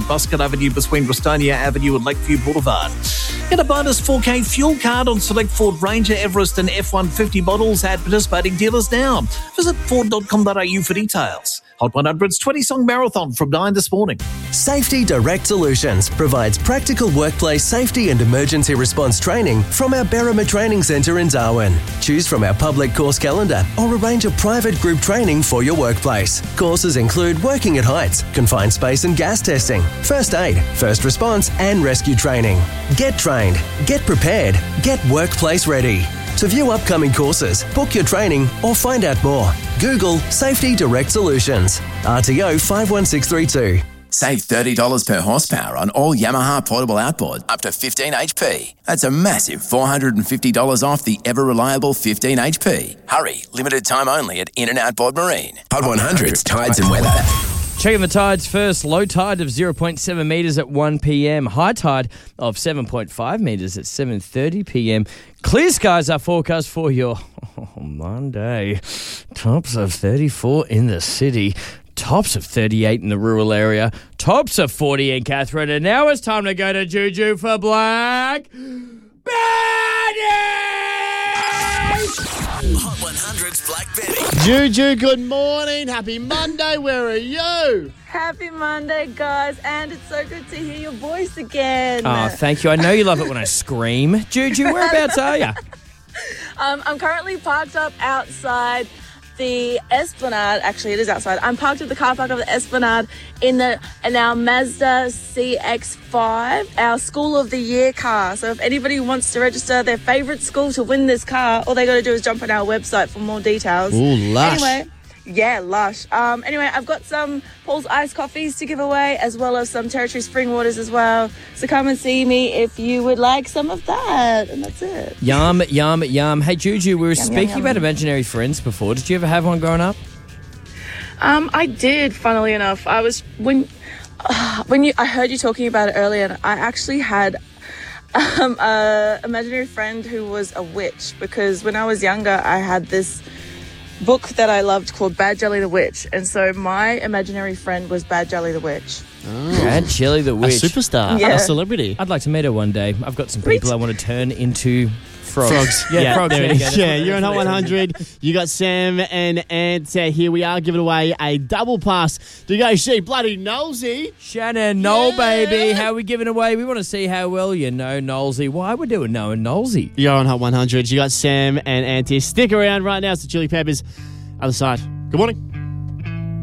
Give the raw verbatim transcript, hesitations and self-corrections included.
Buscott Avenue between Bristonia Avenue and Lakeview Boulevard. Get a bonus four K fuel card on select Ford Ranger, Everest and F one fifty models at participating dealers now. Visit ford dot com dot a u for details. Hot one hundred's twenty-song marathon from nine this morning. Safety Direct Solutions provides practical workplace safety and emergency response training from our Berrima Training Centre in Darwin. Choose from our public course calendar or arrange a private group training for your workplace. Courses include working at heights, confined space and gas testing, first aid, first response and rescue training. Get trained, get prepared, get workplace ready. To view upcoming courses, book your training or find out more, Google Safety Direct Solutions. R T O five one six three two. Save thirty dollars per horsepower on all Yamaha portable outboard up to fifteen H P. That's a massive four hundred fifty dollars off the ever-reliable fifteen H P. Hurry, limited time only at In and Outboard Marine. Hot one hundred's tides and weather. Checking the tides first. Low tide of zero point seven metres at one p.m. High tide of seven point five metres at seven thirty p.m. Clear skies are forecast for your oh, Monday. Tops of thirty-four in the city. Tops of thirty-eight in the rural area. Tops of forty in Catherine. And now it's time to go to Juju for Black Betty! Hot one hundred's Black Betty. Juju, good morning. Happy Monday. Where are you? Happy Monday, guys, and it's so good to hear your voice again. Oh, thank you. I know you love it when I scream. Juju, whereabouts are you? Um, I'm currently parked up outside the Esplanade. Actually, it is outside. I'm parked at the car park of the Esplanade in the in our Mazda C X five, our School of the Year car. So if anybody wants to register their favourite school to win this car, all they got to do is jump on our website for more details. Ooh, lush. Anyway, yeah, lush. Um, anyway, I've got some Paul's Iced Coffees to give away, as well as some Territory Spring Waters as well. So come and see me if you would like some of that. And that's it. Yum, yum, yum. Hey, Juju, we were Yum, speaking yum, about yum. imaginary friends before. Did you ever have one growing up? Um, I did, funnily enough. I was, when, uh, when you, I heard you talking about it earlier, and I actually had um, a imaginary friend who was a witch, because when I was younger, I had this book that I loved called Bad Jelly the Witch, and so my imaginary friend was Bad Jelly the Witch. Oh. Bad Jelly the A Witch. superstar. Yeah. A celebrity. I'd like to meet her one day. I've got some people I want to turn into frogs. Frogs. Yeah, frogs. There There it you is. go. Yeah, you're on Hot one hundred. You got Sam and Ant. Uh, here we are giving away a double pass to go see bloody Nosey. Shannon, Noel, Yeah. baby. How are we giving away? We want to see how well you know Nolsey. Why we're doing knowing Nolsey? You're on Hot one hundred. You got Sam and Ant here. Stick around right now. It's the Chili Peppers. Other side. Good morning.